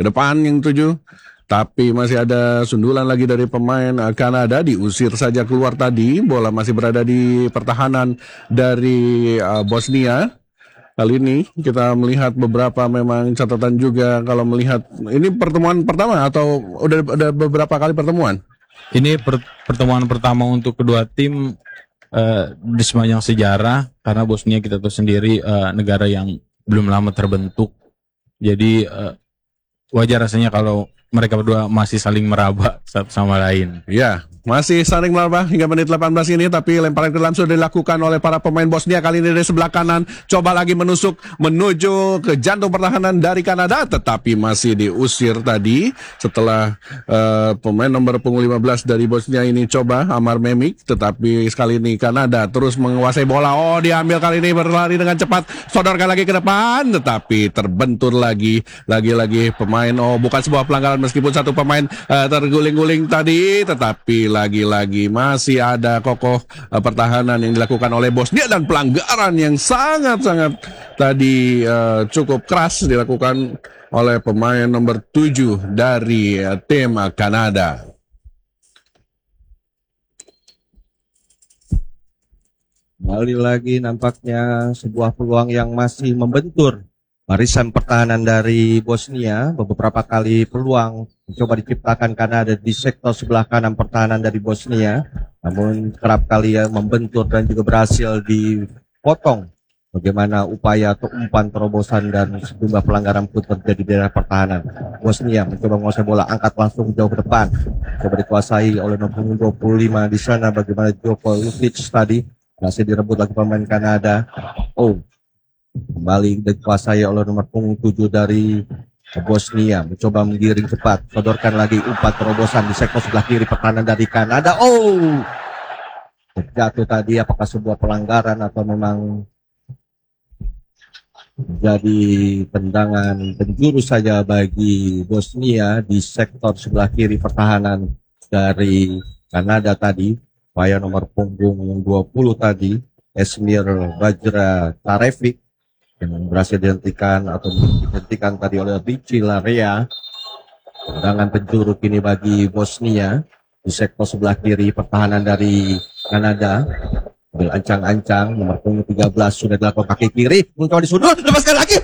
ke depan yang tuju. Tapi masih ada sundulan lagi dari pemain Kanada, diusir saja keluar tadi. Bola masih berada di pertahanan dari Bosnia. Kali ini kita melihat beberapa memang catatan juga kalau melihat ini pertemuan pertama atau udah beberapa kali pertemuan? Ini pertemuan pertama untuk kedua tim di sepanjang sejarah, karena Bosnia kita tahu sendiri negara yang belum lama terbentuk. Jadi wajar rasanya kalau mereka berdua masih saling meraba satu sama lain. Ya, masih saling meraba hingga menit 18 ini, tapi lemparan ke dalam sudah dilakukan oleh para pemain Bosnia. Kali ini dari sebelah kanan, coba lagi menusuk menuju ke jantung pertahanan dari Kanada, tetapi masih diusir tadi setelah pemain nomor punggung 15 dari Bosnia ini coba Amar Memik, tetapi sekali ini Kanada terus menguasai bola. Oh, diambil kali ini, berlari dengan cepat, sodorkan lagi ke depan, tetapi terbentur lagi pemain. Oh, bukan sebuah pelanggaran meskipun satu pemain terguling-guling tadi, tetapi lagi-lagi masih ada kokoh pertahanan yang dilakukan oleh Bosnia, dan pelanggaran yang sangat-sangat tadi cukup keras dilakukan oleh pemain nomor 7 dari tim Kanada. Kembali lagi nampaknya sebuah peluang yang masih membentur barisan pertahanan dari Bosnia. Beberapa kali peluang mencoba diciptakan Kanada di sektor sebelah kanan pertahanan dari Bosnia, namun kerap kali membentur dan juga berhasil dipotong. Bagaimana upaya atau umpan terobosan dan sejumlah pelanggaran pun terjadi di daerah pertahanan. Bosnia mencoba menguasai bola, angkat langsung jauh ke depan, coba dikuasai oleh nomor 25 di sana. Bagaimana Joko Lukic tadi masih direbut lagi pemain Kanada. Oh, kembali dikuasai oleh nomor punggung 7 dari Bosnia, mencoba menggiring cepat, sodorkan lagi umpan terobosan di sektor sebelah kiri pertahanan dari Kanada. Oh, jatuh tadi, apakah sebuah pelanggaran atau memang jadi tendangan penjuru saja bagi Bosnia di sektor sebelah kiri pertahanan dari Kanada tadi. Upaya nomor punggung 20 tadi, Esmir Bajra Tarevic, yang berhasil dihentikan tadi oleh Richie Larea. Tendangan penjuru kini bagi Bosnia di sektor sebelah kiri pertahanan dari Kanada. Ambil ancang-ancang, nomor punggung 13 sudah dilakukan kaki kiri, mencoba disudut, lepaskan lagi.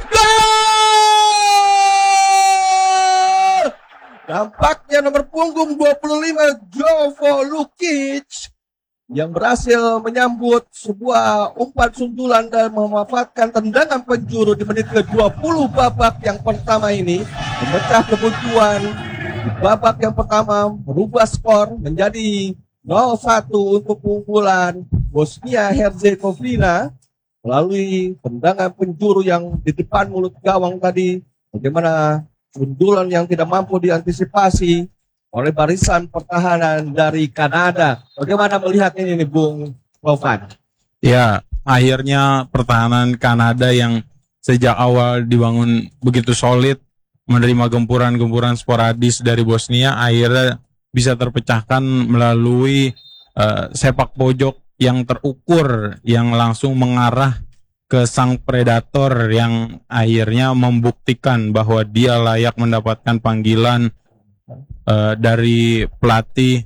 Nampaknya nomor punggung 25 Jovo Lukic yang berhasil menyambut sebuah umpan sundulan dan memanfaatkan tendangan penjuru di menit ke-20 babak yang pertama ini, memecah kebuntuan di babak yang pertama, merubah skor menjadi 0-1 untuk keunggulan Bosnia Herzegovina melalui tendangan penjuru yang di depan mulut gawang tadi. Bagaimana sundulan yang tidak mampu diantisipasi oleh barisan pertahanan dari Kanada. Bagaimana melihat ini nih Bung Rovan? Ya, akhirnya pertahanan Kanada yang sejak awal dibangun begitu solid, menerima gempuran-gempuran sporadis dari Bosnia, akhirnya bisa terpecahkan melalui sepak pojok yang terukur, yang langsung mengarah ke sang predator, yang akhirnya membuktikan bahwa dia layak mendapatkan panggilan dari pelatih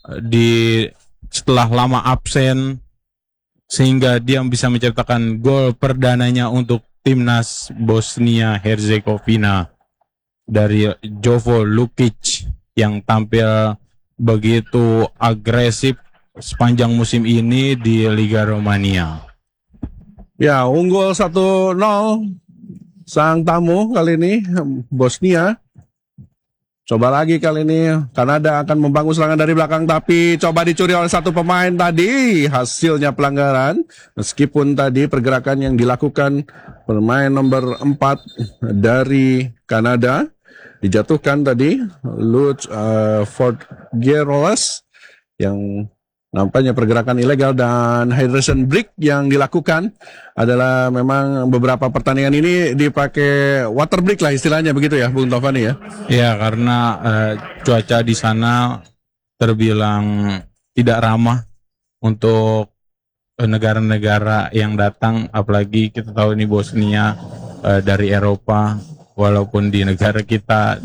setelah lama absen, sehingga dia bisa menciptakan gol perdananya untuk timnas Bosnia Herzegovina dari Jovo Lukic yang tampil begitu agresif sepanjang musim ini di Liga Romania. Ya, unggul 1-0 sang tamu kali ini Bosnia. Coba lagi kali ini Kanada akan membangun serangan dari belakang, tapi coba dicuri oleh satu pemain tadi. Hasilnya pelanggaran, meskipun tadi pergerakan yang dilakukan pemain nomor 4 dari Kanada dijatuhkan tadi, Lutz Forgeroles, yang nampaknya pergerakan ilegal, dan hydration break yang dilakukan adalah memang beberapa pertandingan ini dipakai water break lah istilahnya, begitu ya Bung Tovani ya? Ya, karena cuaca di sana terbilang tidak ramah untuk negara-negara yang datang, apalagi kita tahu ini Bosnia dari Eropa, walaupun di negara kita